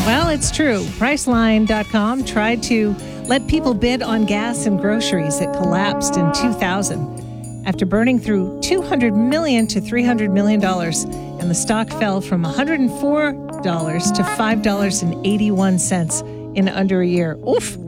Well, it's true. Priceline.com tried to let people bid on gas and groceries. It collapsed in 2000 after burning through $200 million to $300 million. And the stock fell from $104 to $5.81 in under a year. Oof.